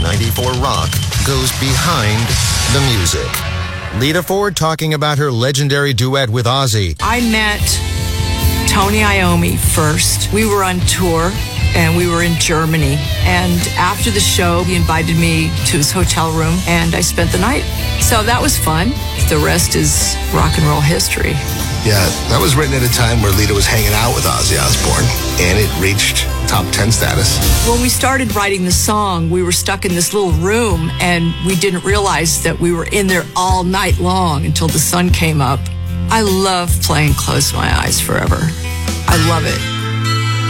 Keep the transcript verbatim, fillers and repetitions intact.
ninety-four Rock goes behind the music. Lita Ford talking about her legendary duet with Ozzy. I met Tony Iommi first. We were on tour and we were in Germany. And after the show, he invited me to his hotel room and I spent the night. So that was fun. The rest is rock and roll history. Yeah, that was written at a time where Lita was hanging out with Ozzy Osbourne, and it reached top ten status. When we started writing the song, we were stuck in this little room, and we didn't realize that we were in there all night long until the sun came up. I love playing Close My Eyes Forever. I love it.